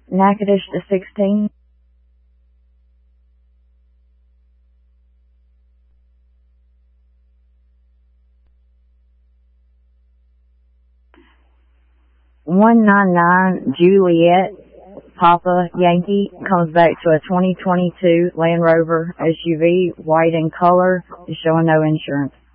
Natchitoches to 16. "199 Juliet Papa Yankee" comes back to a 2022 Land Rover SUV, white in color, is showing no insurance.